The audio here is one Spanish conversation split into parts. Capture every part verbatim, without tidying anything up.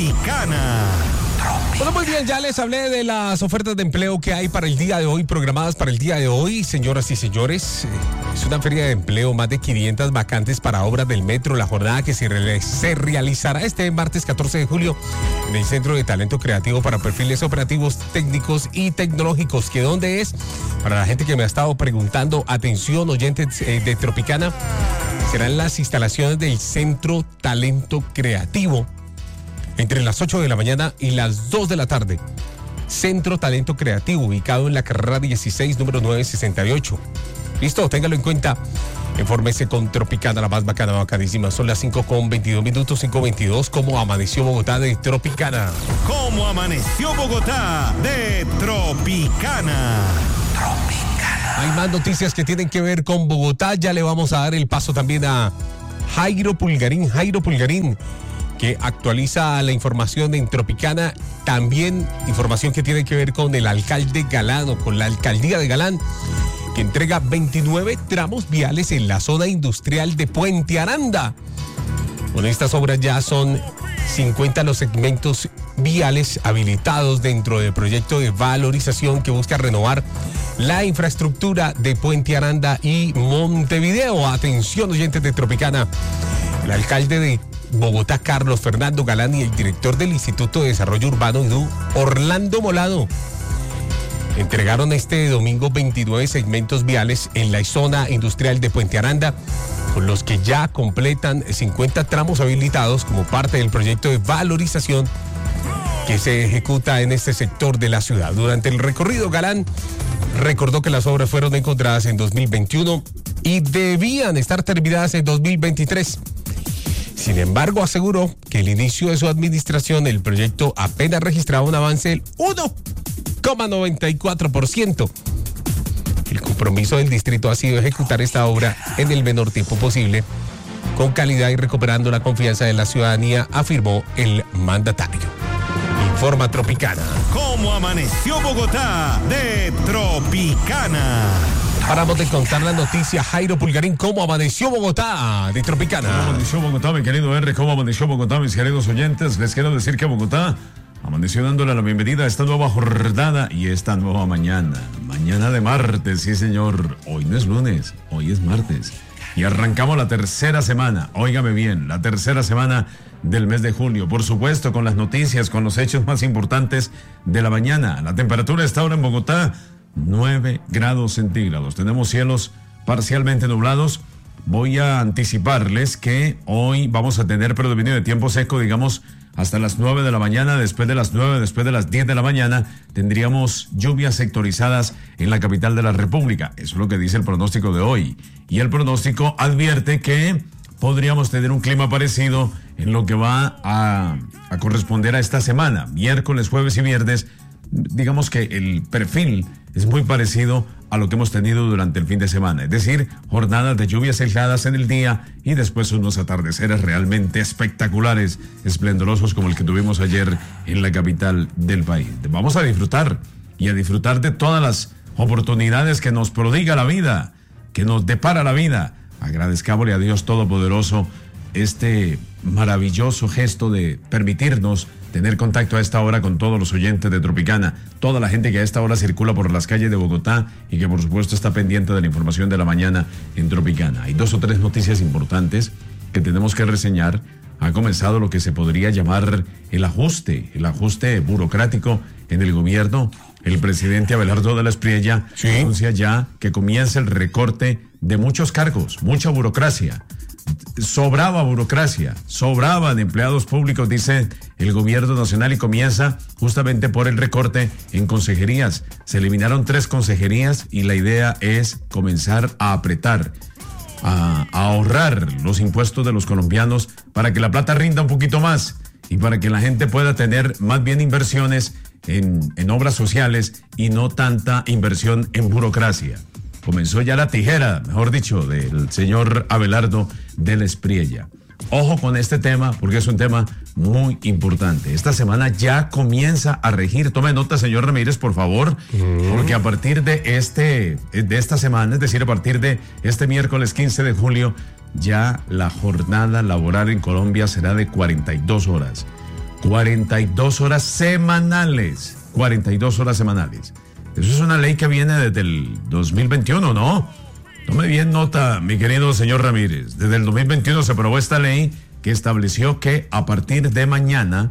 Tropicana. Bueno, muy bien, ya les hablé de las ofertas de empleo que hay para el día de hoy, programadas para el día de hoy, señoras y señores. Es una feria de empleo, más de quinientas vacantes para obras del metro. La jornada que se, re se realizará este martes catorce de julio en el Centro de Talento Creativo para perfiles operativos, técnicos y tecnológicos. ¿Que dónde es? Para la gente que me ha estado preguntando, atención, oyentes eh, de Tropicana, serán las instalaciones del Centro Talento Creativo entre las ocho de la mañana y las dos de la tarde. Centro Talento Creativo, ubicado en la carrera dieciséis, número novecientos sesenta y ocho. Listo, téngalo en cuenta. Infórmese con Tropicana, la más bacana, bacanísima. Son las cinco con veintidós minutos, cinco veintidós. ¿Cómo amaneció Bogotá de Tropicana? ¿Cómo amaneció Bogotá de Tropicana? Tropicana. Hay más noticias que tienen que ver con Bogotá. Ya le vamos a dar el paso también a Jairo Pulgarín. Jairo Pulgarín, que actualiza la información en Tropicana. También información que tiene que ver con el alcalde Galán, o con la alcaldía de Galán, que entrega veintinueve tramos viales en la zona industrial de Puente Aranda. Con estas obras ya son cincuenta los segmentos viales habilitados dentro del proyecto de valorización que busca renovar la infraestructura de Puente Aranda y Montevideo. Atención, oyentes de Tropicana. El alcalde de Bogotá, Carlos Fernando Galán, y el director del Instituto de Desarrollo Urbano, IDU, Orlando Molado, entregaron este domingo veintinueve segmentos viales en la zona industrial de Puente Aranda, con los que ya completan cincuenta tramos habilitados como parte del proyecto de valorización que se ejecuta en este sector de la ciudad. Durante el recorrido, Galán recordó que las obras fueron encontradas en dos mil veintiuno y debían estar terminadas en dos mil veintitrés. Sin embargo, aseguró que el inicio de su administración, el proyecto apenas registraba un avance del uno coma noventa y cuatro por ciento. El compromiso del distrito ha sido ejecutar esta obra en el menor tiempo posible, con calidad y recuperando la confianza de la ciudadanía, afirmó el mandatario. Informa Tropicana. ¿Cómo amaneció Bogotá de Tropicana? Paramos de contar la noticia. Jairo Pulgarín, ¿cómo amaneció Bogotá de Tropicana? ¿Cómo amaneció Bogotá, mi querido R? ¿Cómo amaneció Bogotá, mis queridos oyentes? Les quiero decir que Bogotá amaneció dándole la bienvenida a esta nueva jornada y esta nueva mañana. Mañana de martes, sí señor. Hoy no es lunes, hoy es martes. Y arrancamos la tercera semana, óigame bien, la tercera semana del mes de julio. Por supuesto, con las noticias, con los hechos más importantes de la mañana. La temperatura está ahora en Bogotá nueve grados centígrados. Tenemos cielos parcialmente nublados. Voy a anticiparles que hoy vamos a tener predominio de tiempo seco, digamos, hasta las nueve de la mañana. Después de las nueve, después de las diez de la mañana, tendríamos lluvias sectorizadas en la capital de la República. Eso es lo que dice el pronóstico de hoy. Y el pronóstico advierte que podríamos tener un clima parecido en lo que va a, a corresponder a esta semana. Miércoles, jueves y viernes, digamos que el perfil es muy parecido a lo que hemos tenido durante el fin de semana, es decir, jornadas de lluvias aisladas en el día y después unos atardeceres realmente espectaculares, esplendorosos como el que tuvimos ayer en la capital del país. Vamos a disfrutar y a disfrutar de todas las oportunidades que nos prodiga la vida, que nos depara la vida. Agradezcámosle a Dios Todopoderoso este maravilloso gesto de permitirnos tener contacto a esta hora con todos los oyentes de Tropicana, toda la gente que a esta hora circula por las calles de Bogotá y que por supuesto está pendiente de la información de la mañana en Tropicana. Hay dos o tres noticias importantes que tenemos que reseñar. Ha comenzado lo que se podría llamar el ajuste, el ajuste burocrático en el gobierno. El presidente Abelardo de la Espriella ¿Sí? anuncia ya que comienza el recorte de muchos cargos, mucha burocracia. Sobraba burocracia, sobraban empleados públicos, dice el gobierno nacional, y comienza justamente por el recorte en consejerías. Se eliminaron tres consejerías y la idea es comenzar a apretar, a, a ahorrar los impuestos de los colombianos para que la plata rinda un poquito más y para que la gente pueda tener más bien inversiones en, en obras sociales y no tanta inversión en burocracia. Comenzó ya la tijera, mejor dicho, del señor Abelardo de la Espriella. Ojo con este tema, porque es un tema muy importante. Esta semana ya comienza a regir. Tome nota, señor Ramírez, por favor, mm. porque a partir de, este, de esta semana, es decir, a partir de este miércoles quince de julio, ya la jornada laboral en Colombia será de cuarenta y dos horas. cuarenta y dos horas semanales. cuarenta y dos horas semanales. Eso es una ley que viene desde el dos mil veintiuno, ¿no? Tome bien nota, mi querido señor Ramírez. Desde el dos mil veintiuno se aprobó esta ley que estableció que a partir de mañana,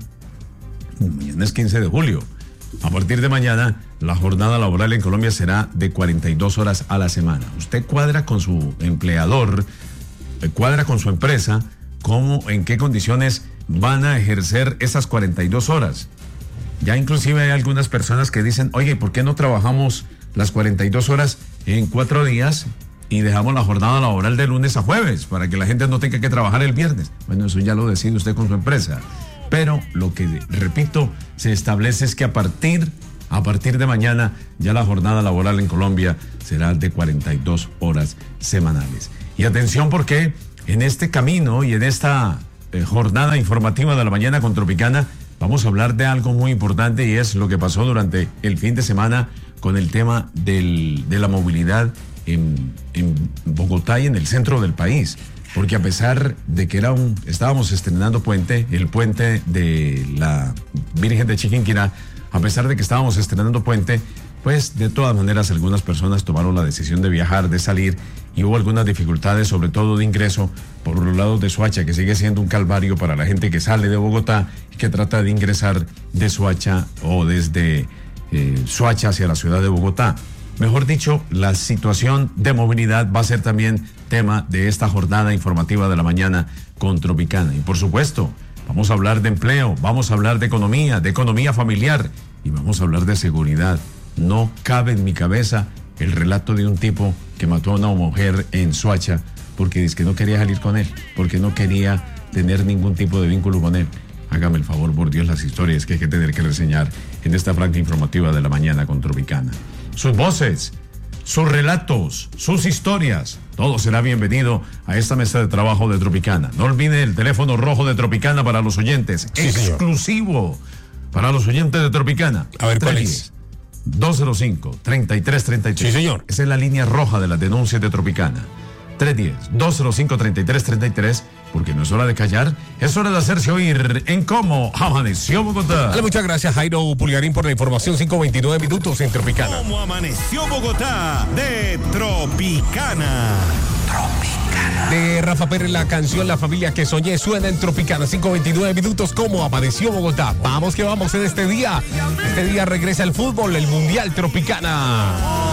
mañana es quince de julio, a partir de mañana la jornada laboral en Colombia será de cuarenta y dos horas a la semana. Usted cuadra con su empleador, cuadra con su empresa, cómo, en qué condiciones van a ejercer esas cuarenta y dos horas. Ya inclusive hay algunas personas que dicen, oye, ¿por qué no trabajamos las cuarenta y dos horas en cuatro días y dejamos la jornada laboral de lunes a jueves para que la gente no tenga que trabajar el viernes? Bueno, eso ya lo decide usted con su empresa. Pero lo que, repito, se establece es que a partir, a partir de mañana ya la jornada laboral en Colombia será de cuarenta y dos horas semanales. Y atención, porque en este camino y en esta eh, jornada informativa de la mañana con Tropicana vamos a hablar de algo muy importante, y es lo que pasó durante el fin de semana con el tema del, de la movilidad en, en Bogotá y en el centro del país. Porque a pesar de que era un, estábamos estrenando puente, el puente de la Virgen de Chiquinquirá, a pesar de que estábamos estrenando puente, pues de todas maneras algunas personas tomaron la decisión de viajar, de salir, y hubo algunas dificultades, sobre todo de ingreso, por los lados de Soacha, que sigue siendo un calvario para la gente que sale de Bogotá y que trata de ingresar de Soacha o desde eh, Soacha hacia la ciudad de Bogotá. Mejor dicho, la situación de movilidad va a ser también tema de esta jornada informativa de la mañana con Tropicana. Y por supuesto, vamos a hablar de empleo, vamos a hablar de economía, de economía familiar, y vamos a hablar de seguridad. No cabe en mi cabeza el relato de un tipo que mató a una mujer en Soacha porque dice que no quería salir con él, porque no quería tener ningún tipo de vínculo con él. Hágame el favor, por Dios, las historias que hay que tener que reseñar en esta franja informativa de la mañana con Tropicana. Sus voces, sus relatos, sus historias, todo será bienvenido a esta mesa de trabajo de Tropicana. No olvide el teléfono rojo de Tropicana para los oyentes, sí, exclusivo señor. Para los oyentes de Tropicana. A ver, ¿cuál es? dos cero cinco, treinta y tres treinta y tres. Sí, señor. Esa es la línea roja de las denuncias de Tropicana. tres uno cero, dos cero cinco, treinta y tres treinta y tres, porque no es hora de callar, es hora de hacerse oír en Cómo Amaneció Bogotá. Dale, muchas gracias, Jairo Pulgarín, por la información. cinco veintinueve minutos en Tropicana. Cómo Amaneció Bogotá de Tropicana. Tropicana. De Rafa Pérez, la canción La Familia que Soñé suena en Tropicana. cinco veintinueve minutos, Cómo Amaneció Bogotá. Vamos que vamos en este día. Este día regresa el fútbol, el Mundial Tropicana.